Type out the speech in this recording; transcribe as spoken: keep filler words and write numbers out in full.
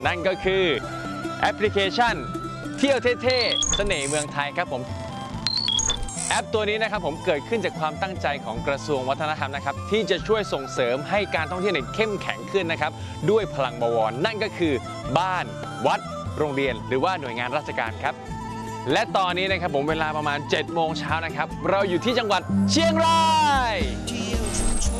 นั่นก็คือแอปพลิเคชันเที่ยวเท่ๆเสน่ห์เมืองไทยครับผมแอปตัวนี้นะครับผมเกิดขึ้นจากความตั้งใจของกระทรวงวัฒนธรรมนะครับที่จะช่วยส่งเสริมให้การท่องเที่ยวเนี่ยเข้มแข็งขึ้นนะครับด้วยพลังบวรนั่นก็คือบ้านวัดโรงเรียนหรือว่าหน่วยงานราชการครับและตอนนี้นะครับผมเวลาประมาณเจ็ดโมงเช้านะครับเราอยู่ที่จังหวัดเชียงราย